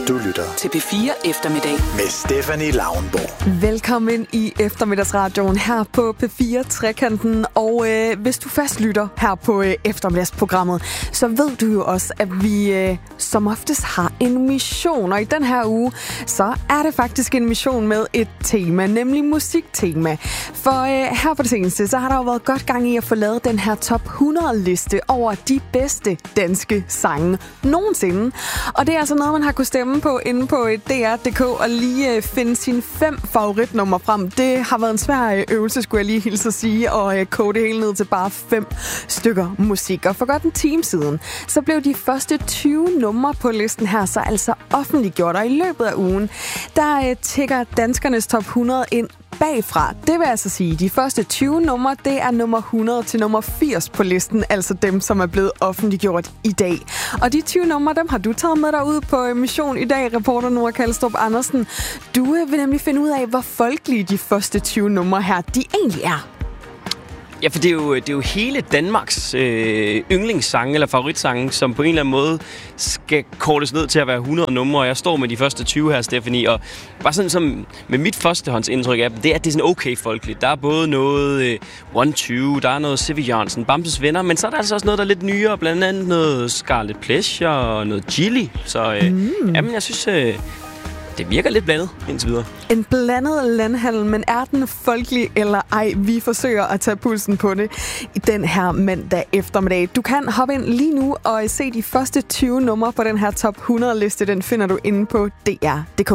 Du lytter til P4 Eftermiddag med Stephanie Lauenborg. Velkommen i eftermiddagsradioen her på P4 Trekanten. Og hvis du først lytter her på eftermiddagsprogrammet, så ved du jo også, at vi som oftest har en mission. Og i den her uge, så er det faktisk en mission med et tema, nemlig musiktema. For her på det seneste, så har der jo været godt gang i at få lavet den her top 100-liste over de bedste danske sange nogensinde. Og det er altså noget, man har kunnet stemme på inde på DR.dk og lige finde sine 5 favoritnumre frem. Det har været en svær øvelse, skulle jeg lige hilse at sige, og koge det hele ned til bare 5 stykker musik. Og for godt en time siden, så blev de første 20 numre på listen her så altså offentliggjort. Og i løbet af ugen, der tikker danskernes top 100 ind bagfra. Det vil altså sige, at de første 20 numre, det er nummer 100 til nummer 80 på listen, altså dem, som er blevet offentliggjort i dag. Og de 20 numre, dem har du taget med dig ud på mission i dag, reporter Nora Kalstrup Andersen. Du vil nemlig finde ud af, hvor folkelige de første 20 numre her, de egentlig er. Ja, for det er jo hele Danmarks yndlingssange eller favoritsange, som på en eller anden måde skal kortes ned til at være 100 numre. Og jeg står med de første 20 her, Stephanie, og bare sådan som med mit førstehåndsindtryk af dem, det er, at det er sådan okay folkeligt. Der er både noget 120, der er noget C.V. Jørgensen, Bamses Venner, men så er der altså også noget, der er lidt nyere, blandt andet noget Scarlet Pleasure og noget Gilly. Så jamen, jeg synes... det virker lidt blandet indtil videre. En blandet landhandel, men er den folkelig eller ej? Vi forsøger at tage pulsen på det i den her mandag eftermiddag. Du kan hoppe ind lige nu og se de første 20 numre på den her top 100-liste. Den finder du inde på DR.dk.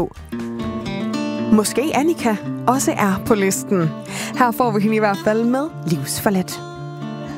Måske Annika også er på listen. Her får vi hende i hvert fald med Livsforladt.